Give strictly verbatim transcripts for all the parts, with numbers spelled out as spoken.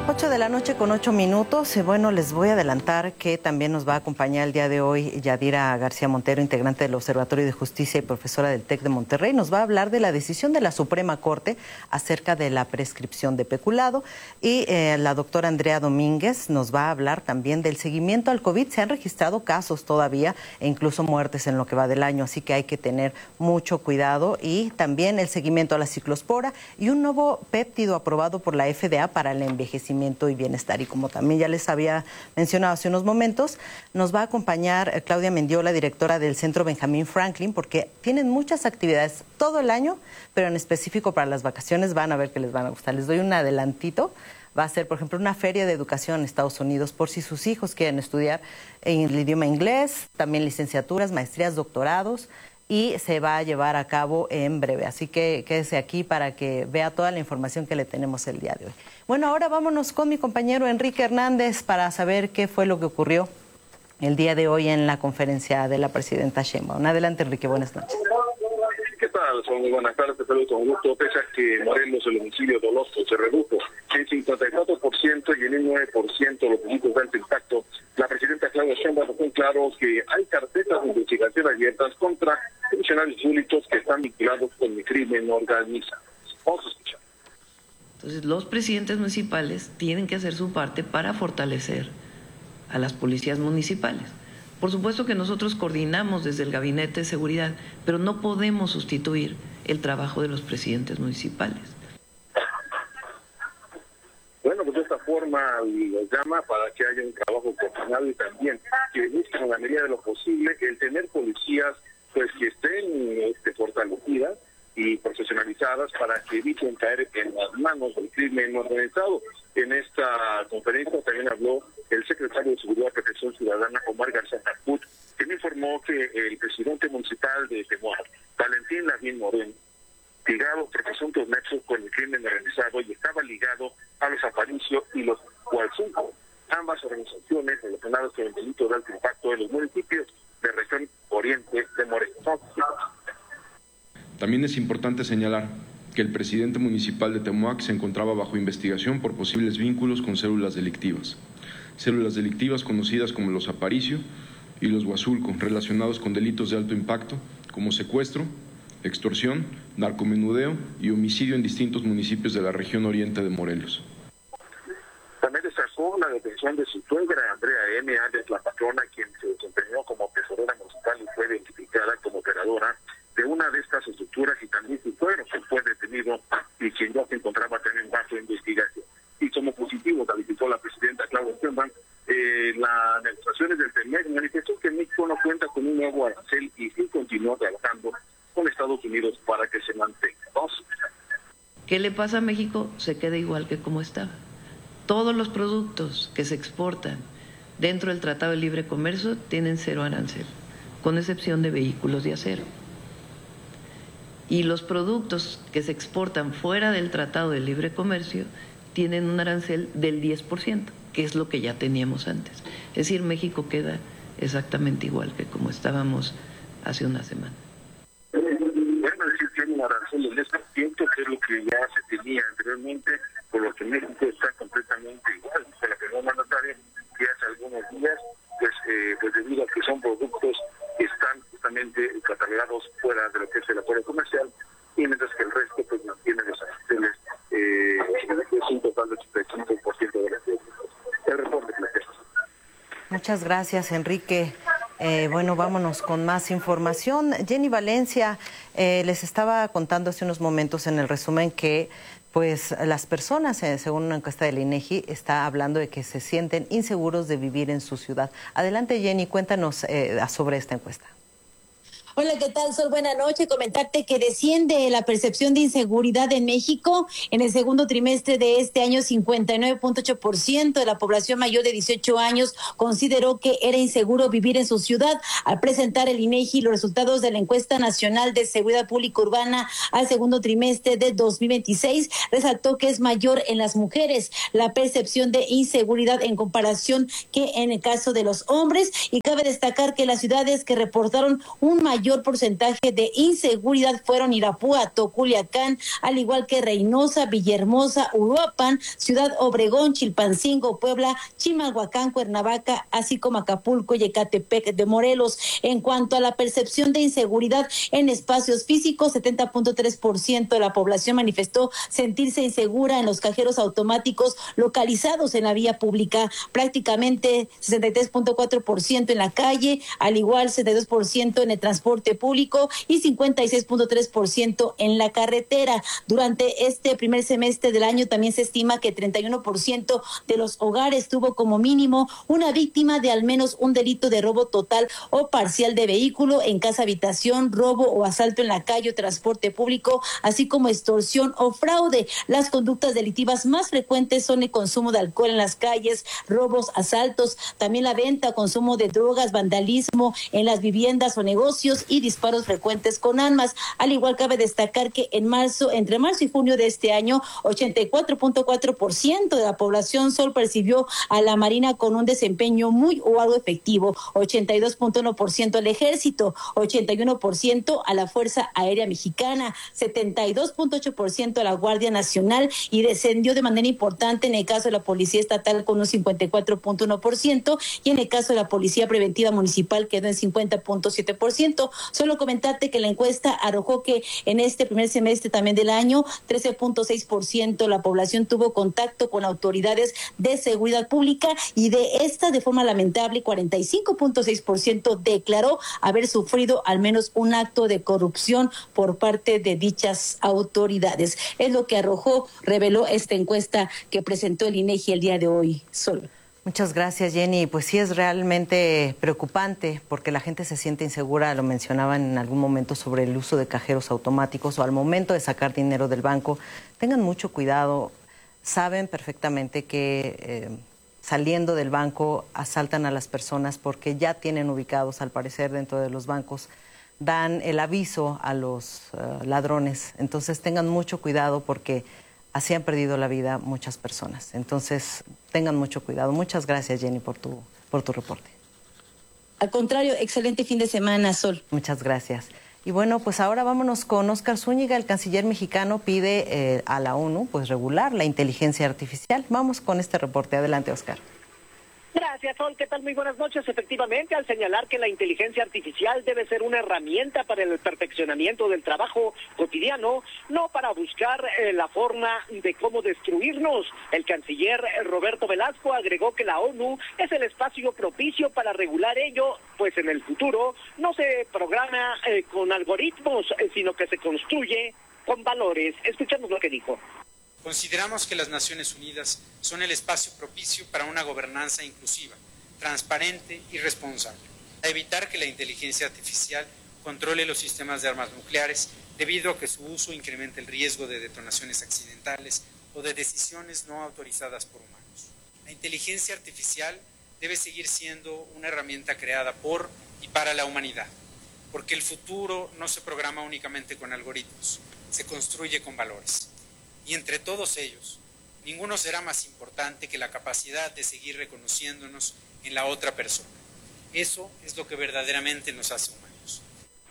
ocho de la noche con ocho minutos. Bueno, les voy a adelantar que también nos va a acompañar el día de hoy Yadira García Montero, integrante del Observatorio de Justicia y profesora del TEC de Monterrey. Nos va a hablar de la decisión de la Suprema Corte acerca de la prescripción de peculado. Y eh, la doctora Andrea Domínguez nos va a hablar también del seguimiento al COVID. Se han registrado casos todavía e incluso muertes en lo que va del año, así que hay que tener mucho cuidado. Y también el seguimiento a la ciclospora y un nuevo péptido aprobado por la F D A para el envejecimiento y bienestar. Y como también ya les había mencionado hace unos momentos, nos va a acompañar Claudia Mendiola, directora del Centro Benjamín Franklin, porque tienen muchas actividades todo el año, pero en específico para las vacaciones van a ver que les van a gustar. Les doy un adelantito. Va a ser, por ejemplo, una feria de educación en Estados Unidos por si sus hijos quieren estudiar en el idioma inglés, también licenciaturas, maestrías, doctorados, y se va a llevar a cabo en breve. Así que quédese aquí para que vea toda la información que le tenemos el día de hoy. Bueno, ahora vámonos con mi compañero Enrique Hernández para saber qué fue lo que ocurrió el día de hoy en la conferencia de la presidenta Sheinbaum. Adelante, Enrique, buenas noches. ¿Qué tal? Son muy buenas tardes, te saludo con gusto. Pese a que Morelos el homicidio doloso se redujo en cincuenta y cuatro por ciento y en el nueve por ciento los delitos de alto impacto, la presidenta Claudia Sheinbaum dejó en claro que hay carpetas de investigación abiertas contra funcionarios públicos que están vinculados con el crimen organizado. Vamos a escuchar. Entonces, los presidentes municipales tienen que hacer su parte para fortalecer a las policías municipales. Por supuesto que nosotros coordinamos desde el Gabinete de Seguridad, pero no podemos sustituir el trabajo de los presidentes municipales. Bueno, pues de esta forma los llama para que haya un trabajo coordinado y también que busquen en la medida de lo posible el tener policías pues que estén este, fortalecidas y profesionalizadas para que eviten caer en las manos del crimen organizado. En esta conferencia también habló el secretario de Seguridad y Protección Ciudadana, Omar García Caput, que me informó que el presidente municipal de Temoac, Valentín Lavín Moreno, ligado por presuntos nexos con el crimen organizado y estaba ligado a los Aparicio y los Hualcinco, ambas organizaciones relacionadas con el delito de alto impacto en los municipios de región oriente de Morelos. También es importante señalar que el presidente municipal de Temoac se encontraba bajo investigación por posibles vínculos con células delictivas. Células delictivas conocidas como los Aparicio y los Huazulco, relacionados con delitos de alto impacto como secuestro, extorsión, narcomenudeo y homicidio en distintos municipios de la región oriente de Morelos. También destacó la detención de su suegra, Andrea M. Ángel, la patrona, quien se desempeñó como tesorera municipal y fue identificada como operadora de una de estas estructuras, y también su suegro, que fue detenido y quien ya se encontraba también bajo investigación. Y como positivo calificó la presidenta Claudia Sheinbaum eh, las negociaciones del T M E C, manifestó que México no cuenta con un nuevo arancel y sí continúa trabajando con Estados Unidos para que se mantenga. Dos. ¿Qué le pasa a México? Se queda igual que como estaba. Todos los productos que se exportan dentro del Tratado de Libre Comercio tienen cero arancel, con excepción de vehículos de acero. Y los productos que se exportan fuera del Tratado de Libre Comercio tienen un arancel del diez por ciento, que es lo que ya teníamos antes. Es decir, México queda exactamente igual que como estábamos hace una semana. Bueno, decir que hay un arancel del diez por ciento, que es lo que ya se tenía anteriormente, por lo que México está completamente igual. Dice la primera mandataria que hace algunos días, pues, eh, pues debido a que son productos que están justamente catalogados fuera de lo que es el acuerdo comercial, y mientras que el resto pues mantiene los aranceles, eh, es un total de ochenta y cinco por ciento de las ventas. El reporte que le tengo. Muchas gracias, Enrique. Eh, bueno, vámonos con más información. Jenny Valencia, eh, les estaba contando hace unos momentos en el resumen que pues las personas, eh, según una encuesta del INEGI, está hablando de que se sienten inseguros de vivir en su ciudad. Adelante, Jenny, cuéntanos eh, sobre esta encuesta. Hola, ¿qué tal, Sol? Buenas noches. Comentarte que desciende la percepción de inseguridad en México. En el segundo trimestre de este año, cincuenta y nueve punto ocho por ciento de la población mayor de dieciocho años consideró que era inseguro vivir en su ciudad. Al presentar el INEGI los resultados de la encuesta nacional de seguridad pública urbana al segundo trimestre de dos mil veintiséis, resaltó que es mayor en las mujeres la percepción de inseguridad en comparación que en el caso de los hombres. Y cabe destacar que las ciudades que reportaron un mayor mayor porcentaje de inseguridad fueron Irapuato, Culiacán, al igual que Reynosa, Villahermosa, Uruapan, Ciudad Obregón, Chilpancingo, Puebla, Chimalhuacán, Cuernavaca, así como Acapulco y Ecatepec de Morelos. En cuanto a la percepción de inseguridad en espacios físicos, setenta punto tres por ciento de la población manifestó sentirse insegura en los cajeros automáticos localizados en la vía pública, prácticamente sesenta y tres punto cuatro por ciento en la calle, al igual sesenta y dos por ciento en el transporte público y cincuenta y seis punto tres por ciento en la carretera. Durante este primer semestre del año también se estima que treinta y uno por ciento de los hogares tuvo como mínimo una víctima de al menos un delito de robo total o parcial de vehículo en casa habitación, robo o asalto en la calle o transporte público, así como extorsión o fraude. Las conductas delictivas más frecuentes son el consumo de alcohol en las calles, robos, asaltos, también la venta o consumo de drogas, vandalismo en las viviendas o negocios y disparos frecuentes con armas. Al igual cabe destacar que en marzo, entre marzo y junio de este año, ochenta y cuatro punto cuatro por ciento de la población Sol percibió a la Marina con un desempeño muy o algo efectivo, ochenta y dos punto uno por ciento al Ejército, ochenta y uno por ciento a la Fuerza Aérea Mexicana, setenta y dos punto ocho por ciento a la Guardia Nacional y descendió de manera importante en el caso de la Policía Estatal con un cincuenta y cuatro punto uno por ciento y en el caso de la Policía Preventiva Municipal quedó en cincuenta punto siete por ciento. Solo comentarte que la encuesta arrojó que en este primer semestre también del año, trece punto seis por ciento la población tuvo contacto con autoridades de seguridad pública y de esta, de forma lamentable, cuarenta y cinco punto seis por ciento declaró haber sufrido al menos un acto de corrupción por parte de dichas autoridades. Es lo que arrojó, reveló esta encuesta que presentó el INEGI el día de hoy. Sol. Muchas gracias, Jenny. Pues sí, es realmente preocupante porque la gente se siente insegura. Lo mencionaban en algún momento sobre el uso de cajeros automáticos o al momento de sacar dinero del banco. Tengan mucho cuidado. Saben perfectamente que eh, saliendo del banco asaltan a las personas porque ya tienen ubicados, al parecer, dentro de los bancos, dan el aviso a los uh, ladrones. Entonces tengan mucho cuidado porque así han perdido la vida muchas personas. Entonces, tengan mucho cuidado. Muchas gracias, Jenny, por tu, por tu reporte. Al contrario, excelente fin de semana, Sol. Muchas gracias. Y bueno, pues ahora vámonos con Óscar Zúñiga. El canciller mexicano pide eh, a la ONU pues regular la inteligencia artificial. Vamos con este reporte. Adelante, Óscar. Gracias, Sol. ¿Qué tal? Muy buenas noches. Efectivamente, al señalar que la inteligencia artificial debe ser una herramienta para el perfeccionamiento del trabajo cotidiano, no para buscar eh, la forma de cómo destruirnos. El canciller Roberto Velasco agregó que la ONU es el espacio propicio para regular ello, pues en el futuro no se programa eh, con algoritmos, eh, sino que se construye con valores. Escuchemos lo que dijo. Consideramos que las Naciones Unidas son el espacio propicio para una gobernanza inclusiva, transparente y responsable, a evitar que la inteligencia artificial controle los sistemas de armas nucleares debido a que su uso incremente el riesgo de detonaciones accidentales o de decisiones no autorizadas por humanos. La inteligencia artificial debe seguir siendo una herramienta creada por y para la humanidad, porque el futuro no se programa únicamente con algoritmos, se construye con valores. Y entre todos ellos, ninguno será más importante que la capacidad de seguir reconociéndonos en la otra persona. Eso es lo que verdaderamente nos hace humanos.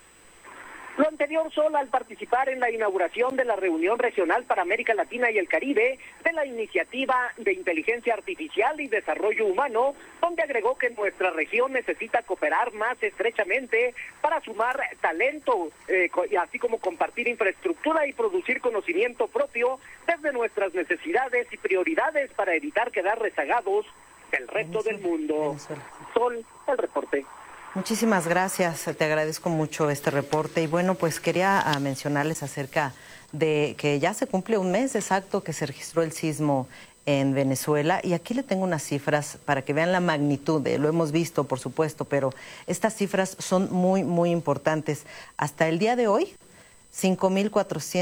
Lo anterior, Sol, al participar en la inauguración de la reunión regional para América Latina y el Caribe de la Iniciativa de Inteligencia Artificial y Desarrollo Humano, donde agregó que nuestra región necesita cooperar más estrechamente para sumar talento, eh, así como compartir infraestructura y producir conocimiento propio desde nuestras necesidades y prioridades para evitar quedar rezagados del resto del mundo. Sol, el reporte. Muchísimas gracias, te agradezco mucho este reporte y bueno, pues quería uh, mencionarles acerca de que ya se cumple un mes exacto que se registró el sismo en Venezuela y aquí le tengo unas cifras para que vean la magnitud, de, lo hemos visto por supuesto, pero estas cifras son muy, muy importantes. Hasta el día de hoy, cinco mil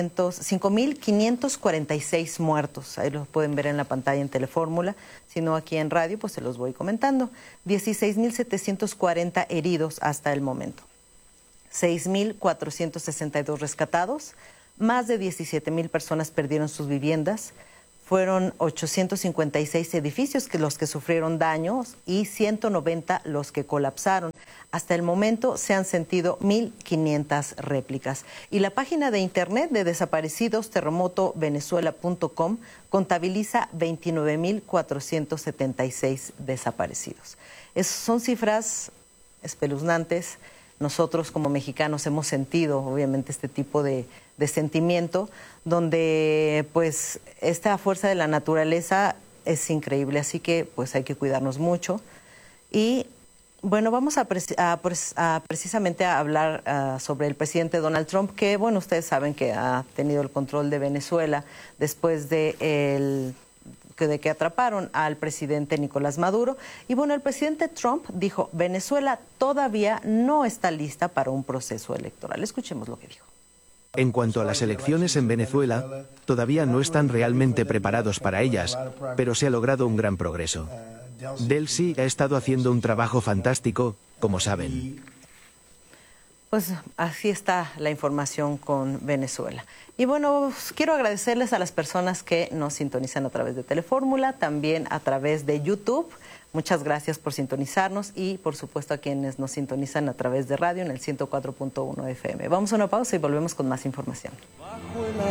quinientos cuarenta y seis muertos, ahí los pueden ver en la pantalla en Telefórmula, si no aquí en radio, pues se los voy comentando. dieciséis mil setecientos cuarenta heridos hasta el momento, seis mil cuatrocientos sesenta y dos rescatados, más de diecisiete mil personas perdieron sus viviendas, Fueron ochocientos cincuenta y seis edificios que los que sufrieron daños y ciento noventa los que colapsaron. Hasta el momento se han sentido mil quinientas réplicas. Y la página de internet de desaparecidos terremoto venezuela punto com contabiliza veintinueve mil cuatrocientos setenta y seis desaparecidos. Es, son cifras espeluznantes. Nosotros como mexicanos hemos sentido obviamente este tipo de, de sentimiento donde pues esta fuerza de la naturaleza es increíble, así que pues hay que cuidarnos mucho. Y bueno, vamos a, a, a precisamente a hablar uh, sobre el presidente Donald Trump, que bueno, ustedes saben que ha tenido el control de Venezuela después de el... de que atraparon al presidente Nicolás Maduro. Y bueno, el presidente Trump dijo, Venezuela todavía no está lista para un proceso electoral. Escuchemos lo que dijo. En cuanto a las elecciones en Venezuela, todavía no están realmente preparados para ellas, pero se ha logrado un gran progreso. Delcy ha estado haciendo un trabajo fantástico, como saben. Pues así está la información con Venezuela. Y bueno, quiero agradecerles a las personas que nos sintonizan a través de Telefórmula, también a través de YouTube. Muchas gracias por sintonizarnos y por supuesto a quienes nos sintonizan a través de radio en el ciento cuatro punto uno F M. Vamos a una pausa y volvemos con más información.